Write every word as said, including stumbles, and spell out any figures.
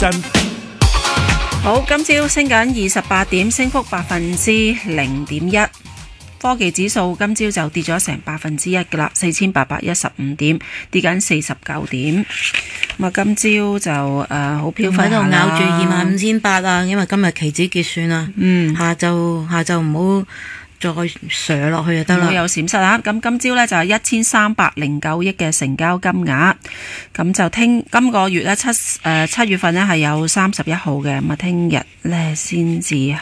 真。 好，今朝升緊二十八點，升幅百分之零點一。科技指數今朝就跌咗成百分之一㗎啦，四千八百一十五點，跌緊四十九點。咁啊，今朝就誒好飄忽喺度下啦， 咬住二萬五千八啊，因為今日期指結算啊。 嗯， 下晝下晝唔好再上落去就得啦。 唔會有閃失啊！咁今朝呢就係一千三百零九億嘅成交金額，咁就聽今個月呢七誒七月份呢係有三十一號嘅，咁啊聽日呢先至。